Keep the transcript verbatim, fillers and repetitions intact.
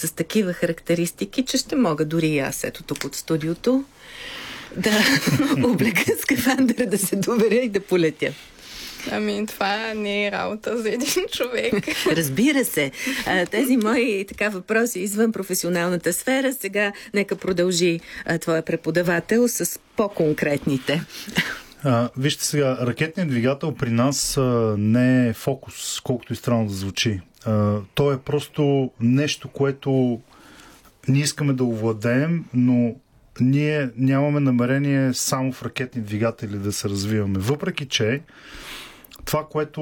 с такива характеристики, че ще мога дори и аз, ето тук от студиото, да облека скафандъра, да се доверя и да полетя. Ами, това не е работа за един човек. Разбира се. Тези мои така въпроси извън професионалната сфера, сега нека продължи твоя преподавател с по-конкретните. А, вижте сега, ракетният двигател при нас а, не е фокус, колкото и странно да звучи. А, то е просто нещо, което ние искаме да овладеем, но ние нямаме намерение само в ракетни двигатели да се развиваме. Въпреки че това, което